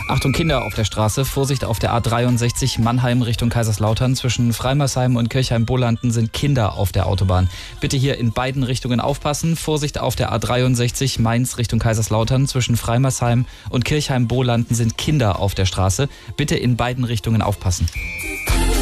Achtung, Kinder auf der Straße. Vorsicht auf der A63 Mannheim Richtung Kaiserslautern. Zwischen Freimersheim und Kirchheim-Bolanden sind Kinder auf der Autobahn. Bitte hier in beiden Richtungen aufpassen. Vorsicht auf der A63 Mainz Richtung Kaiserslautern. Zwischen Freimersheim und Kirchheim-Bolanden sind Kinder auf der Straße. Bitte in beiden Richtungen aufpassen.